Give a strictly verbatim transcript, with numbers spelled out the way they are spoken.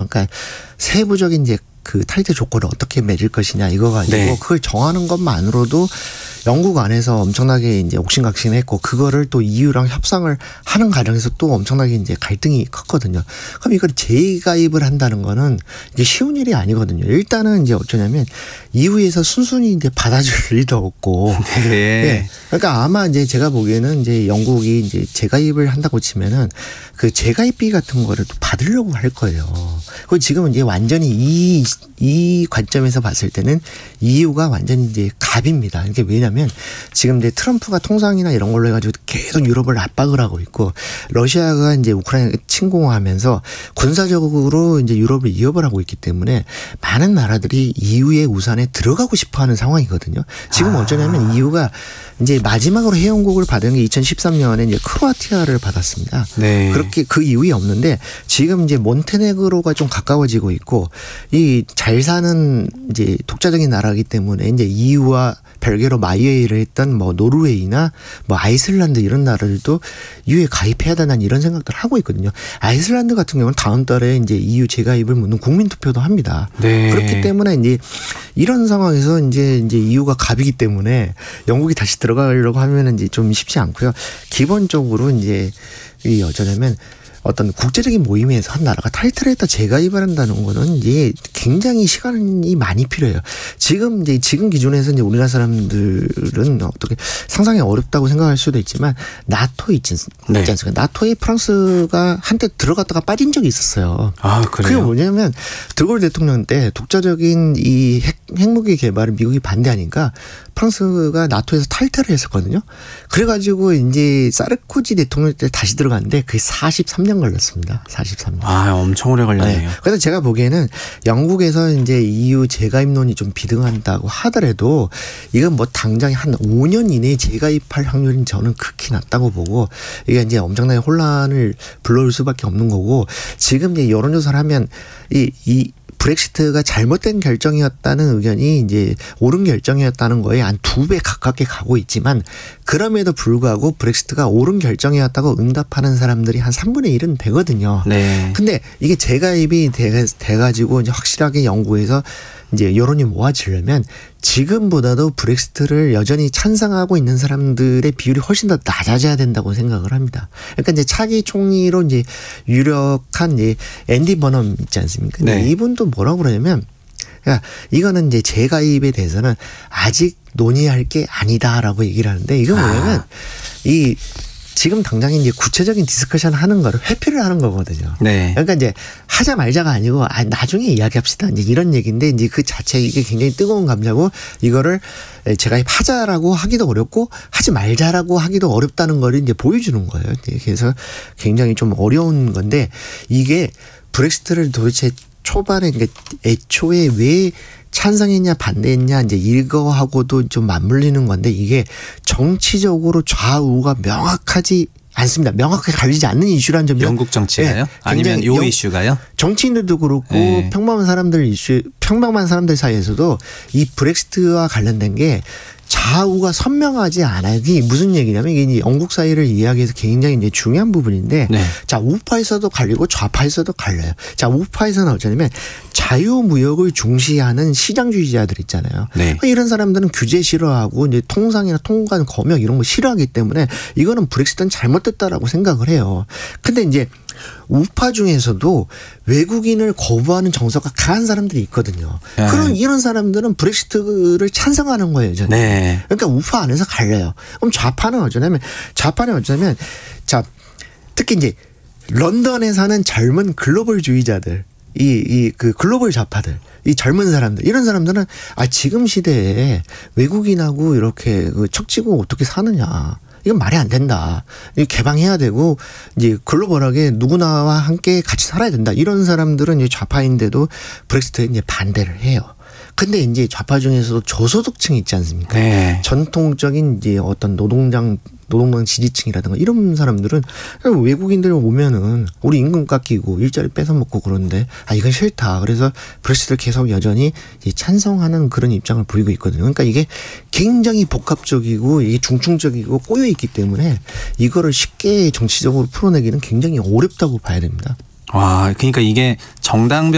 그러니까 세부적인 이제 그 탈퇴 조건을 어떻게 맺을 것이냐 이거 가지고 네. 그걸 정하는 것만으로도 영국 안에서 엄청나게 이제 옥신각신했고 그거를 또 이유랑 협상을 하는 과정에서 또 엄청나게 이제 갈등이 컸거든요. 그럼 이걸 재가입을 한다는 거는 이게 쉬운 일이 아니거든요. 일단은 이제 어쩌냐면 이후에서 순순히 이제 받아줄 일도 없고. 네. 네. 그러니까 아마 이제 제가 보기에는 이제 영국이 이제 재가입을 한다고 치면은 그 재가입비 같은 거를 또 받으려고 할 거예요. 그리고 지금은 이제 완전히 이, 이 관점에서 봤을 때는 이유가 완전히 이제 갑입니다. 이게 왜냐면 지금 이제 트럼프가 통상이나 이런 걸로 해가지고 계속 유럽을 압박을 하고 있고 러시아가 이제 우크라이나 침공하면서 군사적으로 이제 유럽을 위협을 하고 있기 때문에 많은 나라들이 이유의 우산에 들어가고 싶어 하는 상황이거든요. 지금 아. 어쩌냐면 이유가 이제 마지막으로 회원국을 받은 게 이천십삼 년에 이제 크로아티아를 받았습니다. 네. 그렇게 그 이후에 없는데 지금 이제 몬테네그로가 좀 가까워지고 있고 이 잘 사는 이제 독자적인 나라이기 때문에 이제 이유와 별개로 마이웨이를 했던 뭐 노르웨이나 뭐 아이슬란드 이런 나라들도 이유에 가입해야 된다는 이런 생각들을 하고 있거든요. 아이슬란드 같은 경우는 다음 달에 이제 이유 재가입을 묻는 국민 투표도 합니다. 네. 그렇기 때문에 이제 이런 상황에서 이제 이제 이유가 갑이기 때문에 영국이 다시 들어가려고 하면은 이제 좀 쉽지 않고요. 기본적으로 이제 이 어쩌냐면 어떤 국제적인 모임에서 한 나라가 탈퇴를 했다 재가입을 한다는 거는 이제 굉장히 시간이 많이 필요해요. 지금 이제 지금 기준에서 이제 우리나라 사람들은 어떻게 상상이 어렵다고 생각할 수도 있지만 나토 있지, 네. 있지 않습니까? 나토에 프랑스가 한때 들어갔다가 빠진 적이 있었어요. 아, 그래요? 그게 뭐냐면 드골 대통령 때 독자적인 이 핵, 핵무기 개발을 미국이 반대하니까 프랑스가 나토에서 탈퇴를 했었거든요. 그래가지고 이제 사르코지 대통령 때 다시 들어갔는데 그게 사십삼 년 걸렸습니다. 사십삼 년. 아, 엄청 오래 걸렸네요. 네. 그래서 제가 보기에는 영국에서 이제 이유 재가입론이 좀 비등한다고 하더라도 이건 뭐 당장 한 오 년 이내에 재가입할 확률은 저는 극히 낮다고 보고 이게 이제 엄청나게 혼란을 불러올 수밖에 없는 거고 지금 이제 여론조사를 하면 이, 이 브렉시트가 잘못된 결정이었다는 의견이 이제 옳은 결정이었다는 거에 한 두 배 가깝게 가고 있지만 그럼에도 불구하고 브렉시트가 옳은 결정이었다고 응답하는 사람들이 한 삼분의 일은 되거든요. 네. 근데 이게 재가입이 돼, 돼가지고 이제 확실하게 연구해서 이제 여론이 모아지려면 지금보다도 브렉시트를 여전히 찬성하고 있는 사람들의 비율이 훨씬 더 낮아져야 된다고 생각을 합니다. 그러니까 이제 차기 총리로 이제 유력한 이제 앤디 버넘 있지 않습니까? 네. 이분도 뭐라고 그러냐면 그러니까 이거는 이제 재가입에 대해서는 아직 논의할 게 아니다라고 얘기를 하는데 이건 뭐냐면 아. 이 지금 당장 이제 구체적인 디스커션 하는 거를 회피를 하는 거거든요. 네. 그러니까 이제 하자 말자가 아니고 아, 나중에 이야기합시다. 이제 이런 얘기인데 이제 그 자체 이게 굉장히 뜨거운 감자고 이거를 제가 하자라고 하기도 어렵고 하지 말자라고 하기도 어렵다는 걸 이제 보여주는 거예요. 그래서 굉장히 좀 어려운 건데 이게 브렉시트를 도대체 초반에 그러니까 애초에 왜 찬성했냐 반대했냐 이제 이거하고도 좀 맞물리는 건데 이게 정치적으로 좌우가 명확하지 않습니다. 명확하게 갈리지 않는 이슈라는 점이 영국 정치가요? 네, 아니면 요 이슈가요? 정치인들도 그렇고 네. 평범한 사람들 이슈 평범한 사람들 사이에서도 이 브렉시트와 관련된 게 좌우가 선명하지 않아요. 이게 무슨 얘기냐면 이게 이제 영국 사회를 이야기해서 굉장히 이제 중요한 부분인데 네. 자 우파에서도 갈리고 좌파에서도 갈려요. 자 우파에서는 어쩌냐면 자유무역을 중시하는 시장주의자들 있잖아요. 네. 이런 사람들은 규제 싫어하고 이제 통상이나 통관 검역 이런 거 싫어하기 때문에 이거는 브렉시트는 잘못됐다라고 생각을 해요. 근데 이제 우파 중에서도 외국인을 거부하는 정서가 강한 사람들이 있거든요. 네. 그런 이런 사람들은 브렉시트를 찬성하는 거예요. 저는. 네. 그러니까 우파 안에서 갈려요. 그럼 좌파는 어쩌냐면 좌파는 어쩌냐면 자 특히 이제 런던에 사는 젊은 글로벌주의자들 이 이 그 글로벌 좌파들 이 젊은 사람들 이런 사람들은 아 지금 시대에 외국인하고 이렇게 그 척지고 어떻게 사느냐. 이건 말이 안 된다. 개방해야 되고 이제 글로벌하게 누구나와 함께 같이 살아야 된다. 이런 사람들은 이제 좌파인데도 브렉시트에 이제 반대를 해요. 근데 이제 좌파 중에서도 저소득층이 있지 않습니까? 네. 전통적인 이제 어떤 노동장 노동당 지지층이라든가 이런 사람들은 외국인들 오면은 우리 임금 깎이고 일자리 뺏어먹고 그러는데 아 이건 싫다. 그래서 브렉시트를 계속 여전히 찬성하는 그런 입장을 보이고 있거든요. 그러니까 이게 굉장히 복합적이고 이게 중충적이고 꼬여 있기 때문에 이거를 쉽게 정치적으로 풀어내기는 굉장히 어렵다고 봐야 됩니다. 와, 그러니까 이게 정당별